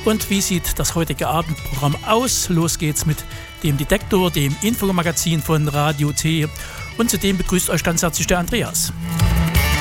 Und wie sieht das heutige Abendprogramm aus? Los geht's mit dem Detektor, dem Infomagazin von Radio T. Und zudem begrüßt euch ganz herzlich der Andreas.